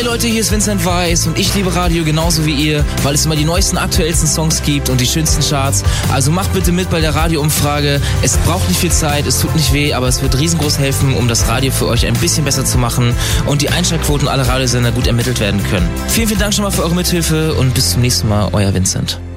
Hi Leute, hier ist Vincent Weiss und ich liebe Radio genauso wie ihr, weil es immer die neuesten, aktuellsten Songs gibt und die schönsten Charts. Also macht bitte mit bei der Radioumfrage. Es braucht nicht viel Zeit, es tut nicht weh, aber es wird riesengroß helfen, um das Radio für euch ein bisschen besser zu machen und die Einschaltquoten aller Radiosender gut ermittelt werden können. Vielen, vielen Dank schon mal für eure Mithilfe und bis zum nächsten Mal, euer Vincent.